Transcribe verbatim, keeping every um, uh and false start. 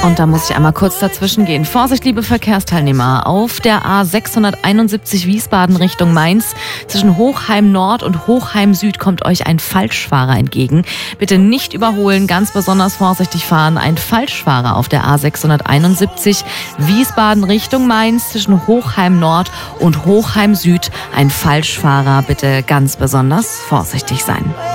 Und da muss ich einmal kurz dazwischen gehen. Vorsicht, liebe Verkehrsteilnehmer. Auf der A sechshunderteinundsiebzig Wiesbaden Richtung Mainz zwischen Hochheim Nord und Hochheim Süd kommt euch ein Falschfahrer entgegen. Bitte nicht überholen, ganz besonders vorsichtig fahren. Ein Falschfahrer auf der A sechshunderteinundsiebzig Wiesbaden Richtung Mainz zwischen Hochheim Nord und Hochheim Süd. Ein Falschfahrer, bitte ganz besonders vorsichtig sein.